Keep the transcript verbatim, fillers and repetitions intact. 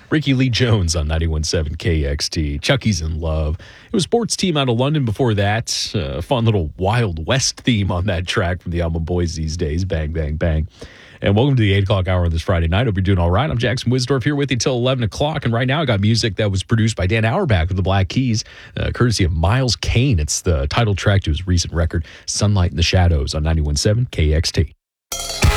Ricky Lee Jones on ninety-one point seven K X T. Chucky's in Love. It was Sports Team out of London before that. A uh, fun little Wild West theme on that track from the album Boys These Days. Bang, bang, bang. And welcome to the eight o'clock hour on this Friday night. Hope you're doing all right. I'm Jackson Wisdorf here with you till eleven o'clock. And right now I got music that was produced by Dan Auerbach of the Black Keys, uh, courtesy of Miles Kane. It's the title track to his recent record, Sunlight in the Shadows, on ninety-one point seven K X T.